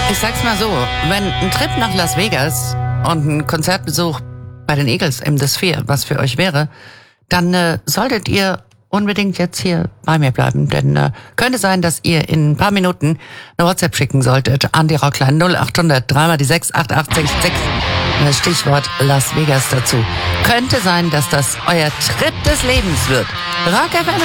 Ich sag's mal so, wenn ein Trip nach Las Vegas und ein Konzertbesuch bei den Eagles im The Sphere was für euch wäre, dann solltet ihr unbedingt jetzt hier bei mir bleiben, denn könnte sein, dass ihr in ein paar Minuten eine WhatsApp schicken solltet an die Rockline 0800 3 die 6 8866. Das Stichwort Las Vegas dazu. Könnte sein, dass das euer Trip des Lebens wird. Rock FM